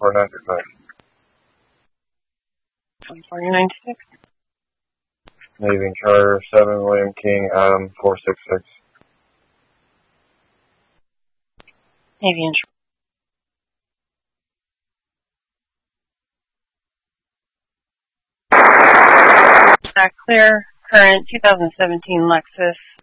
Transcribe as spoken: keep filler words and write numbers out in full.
four nine six five. twenty-four ninety-six. Navy Charter seven, William King, Adam four six six. Navy and uh, clear, current two thousand seventeen Lexus